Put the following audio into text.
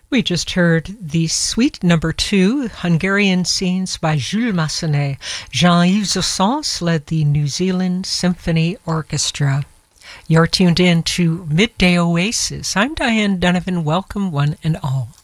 We just heard the Suite Number 2, Hungarian Scenes by Jules Massenet. Jean-Yves Ossens led the New Zealand Symphony Orchestra. You're tuned in to Midday Oasis. I'm Diane Donovan. Welcome, one and all.